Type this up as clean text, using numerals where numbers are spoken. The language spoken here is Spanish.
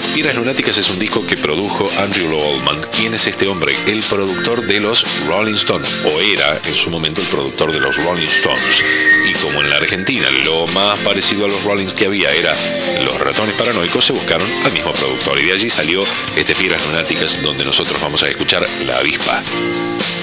Fieras Lunáticas es un disco que produjo Andrew Low Oldham. ¿Quién es este hombre? El productor de los Rolling Stones, o era en su momento el productor de los Rolling Stones. Y como en la Argentina lo más parecido a los Rollins que había era los Ratones Paranoicos, se buscaron al mismo productor. Y de allí salió este Fieras Lunáticas, donde nosotros vamos a escuchar La Avispa.